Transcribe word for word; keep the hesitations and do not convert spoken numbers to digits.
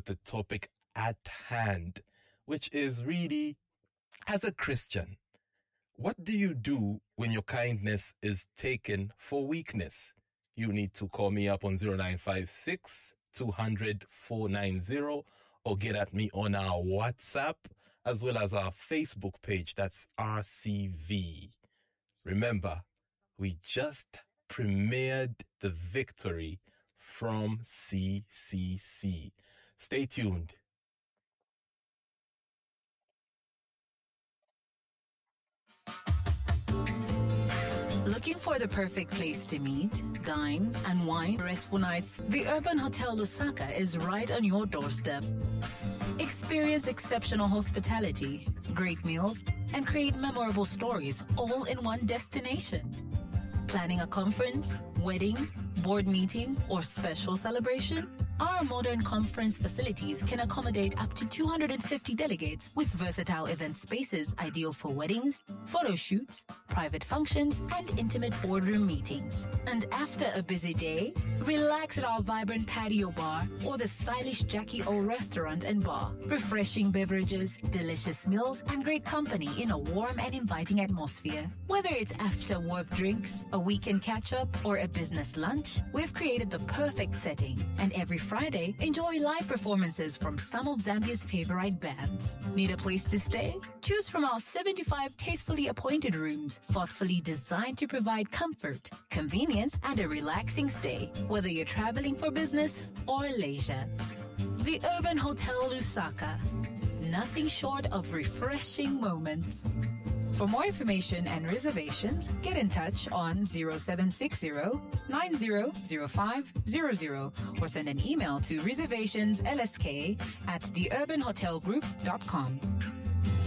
the topic at hand, which is really, as a Christian, what do you do when your kindness is taken for weakness? You need to call me up on zero nine five six, two hundred, four nine zero or get at me on our WhatsApp as well as our Facebook page. That's R C V. Remember, we just premiered the victory from C C C. Stay tuned. Looking for the perfect place to meet, dine, and wine restful nights? The Urban Hotel Lusaka is right on your doorstep. Experience exceptional hospitality, great meals, and create memorable stories all in one destination. Planning a conference, wedding, board meeting, or special celebration? Our modern conference facilities can accommodate up to two hundred fifty delegates with versatile event spaces ideal for weddings, photo shoots, private functions, and intimate boardroom meetings. And after a busy day, relax at our vibrant patio bar or the stylish Jackie O restaurant and bar. Refreshing beverages, delicious meals, and great company in a warm and inviting atmosphere. Whether it's after work drinks, a weekend catch-up, or a business lunch, we've created the perfect setting. And every Friday, enjoy live performances from some of Zambia's favorite bands. Need a place to stay? Choose from our seventy-five tastefully appointed rooms, thoughtfully designed to provide comfort, convenience, and a relaxing stay, whether you're traveling for business or leisure. The Urban Hotel Lusaka. Nothing short of refreshing moments. For more information and reservations, get in touch on zero seven six zero, nine zero zero five zero zero or send an email to reservationslsk at the urban hotel group dot com.